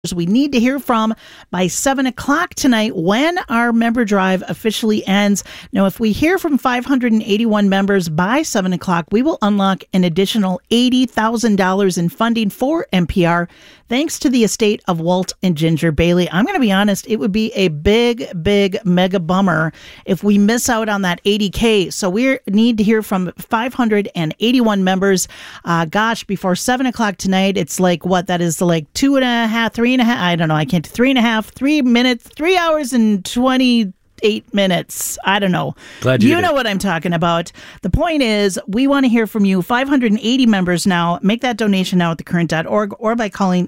we need to hear from by 7 o'clock tonight when our member drive officially ends. Now, if we hear from 581 members by 7 o'clock, we will unlock an additional $80,000 in funding for NPR, thanks to the estate of Walt and Ginger Bailey. I'm going to be honest, it would be a big, mega bummer if we miss out on that 80K. So we need to hear from 581 members. Before 7 o'clock tonight, it's like what? That is like 2.5, 3.5. I don't know. I can't. 3.5, 3 minutes, 3 hours and 28 minutes. I don't know. Glad you know what I'm talking about. The point is, we want to hear from you. 580 members now. Make that donation now at thecurrent.org or by calling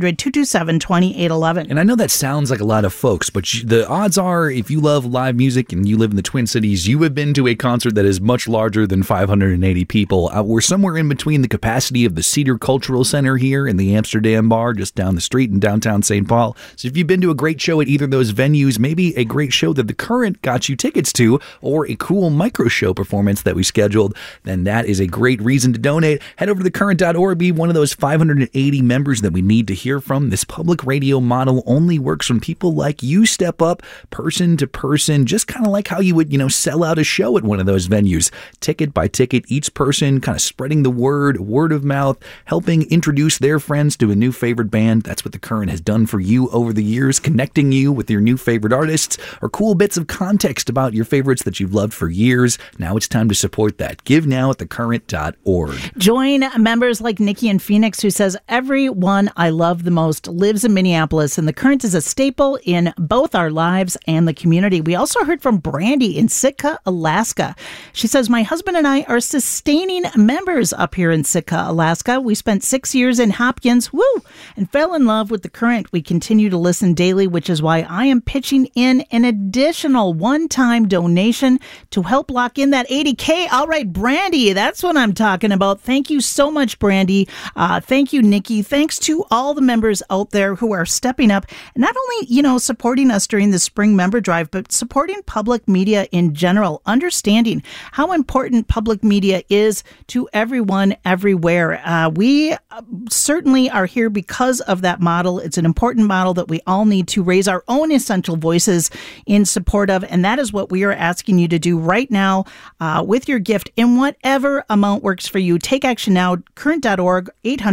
800-227-2811. And I know that sounds like a lot of folks, but the odds are, if you love live music and you live in the Twin Cities, you have been to a concert that is much larger than 580 people. We're somewhere in between the capacity of the Cedar Cultural Center here and the Amsterdam Bar just down the street in downtown St. Paul. So if you've been to a great show at either of those venues, maybe a great show that the Current got you tickets to, or a cool micro show performance that we scheduled, then that is a great reason to donate. Head over to thecurrent.org, be one of those 580 members that we need to hear from. This public radio model only works when people like you step up person to person, just kind of like how you would, sell out a show at one of those venues. Ticket by ticket, each person kind of spreading the word of mouth, helping introduce their friends to a new favorite band. That's what The Current has done for you over the years, connecting you with your new favorite artists or cool bits of context about your favorites that you've loved for years. Now it's time to support that. Give now at thecurrent.org. Join members like Nikki in Phoenix, who says, everyone I love the most lives in Minneapolis, and The Current is a staple in both our lives and the community. We also heard from Brandy in Sitka, Alaska. She says, my husband and I are sustaining members up here in Sitka, Alaska. We spent 6 years in Hopkins, and fell in love with The Current. We continue to listen daily, which is why I am pitching in an additional one-time donation to help lock in that 80K. All right, Brandy, that's what I'm talking about. Thank you so much, Brandy. Thank you, Nikki. Thanks to all the members out there who are stepping up and not only, supporting us during the spring member drive, but supporting public media in general, understanding how important public media is to everyone, everywhere. We certainly are here because of that model. It's an important model that we all need to raise our own essential voices in support of. And that is what we are asking you to do right now with your gift in whatever amount works for you. Take action now. Current.org,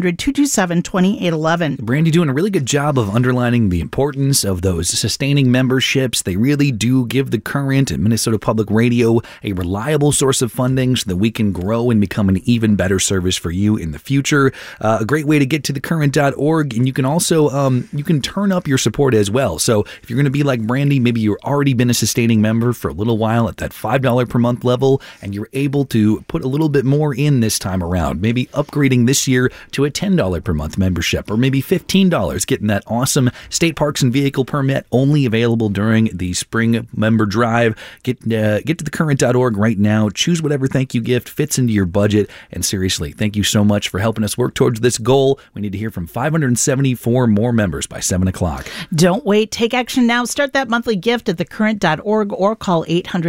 800-227-2811. Brandy doing a really good job of underlining the importance of those sustaining memberships. They really do give The Current and Minnesota Public Radio a reliable source of funding so that we can grow and become an even better service for you in the future. A great way to get to thecurrent.org, and you can also you can turn up your support as well. So if you're going to be like Brandy, maybe you've already been a sustaining member for a little while at that $5 per month level, and you're able to put a little bit more in this time around, maybe upgrading this year to a $10 per month membership, or maybe $15, getting that awesome state parks and vehicle permit only available during the spring member drive. Get to thecurrent.org right now. Choose whatever thank you gift fits into your budget. And seriously, thank you so much for helping us work towards this goal. We need to hear from 574 more members by 7 o'clock. Don't wait. Take action now. Start that monthly gift at thecurrent.org or call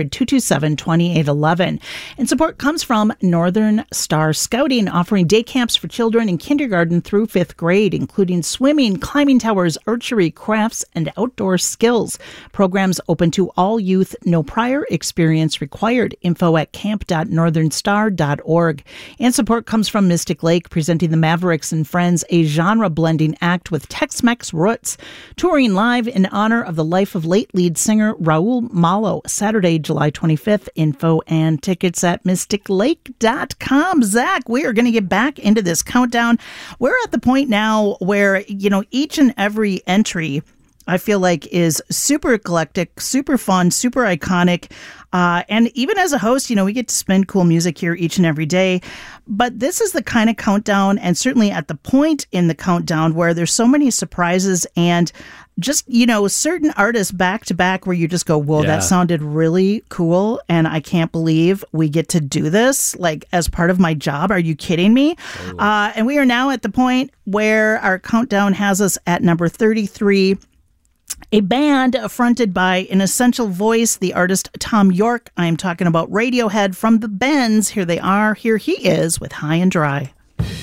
800-227-2811. And support comes from Northern Star Scouting, offering day camps for children in kindergarten through 5th grade, including swimming, climbing towers, archery, crafts, and outdoor skills. Programs open to all youth, no prior experience required. Info at camp.northernstar.org. And support comes from Mystic Lake, presenting the Mavericks and Friends, a genre-blending act with Tex-Mex roots. Touring live in honor of the life of late lead singer Raul Malo, Saturday, July 25th. Info and tickets at mysticlake.com. Zach, we are going to get back into this countdown. We're at the point now where, each and every entry, I feel like, is super eclectic, super fun, super iconic. And even as a host, we get to spin cool music here each and every day. But this is the kind of countdown, and certainly at the point in the countdown where there's so many surprises and just, certain artists back to back where you just go, whoa, that sounded really cool. And I can't believe we get to do this as part of my job. Are you kidding me? Totally. And we are now at the point where our countdown has us at number 33. A band fronted by an essential voice, the artist Thom Yorke. I am talking about Radiohead from the Bends. Here they are. Here he is with High and Dry.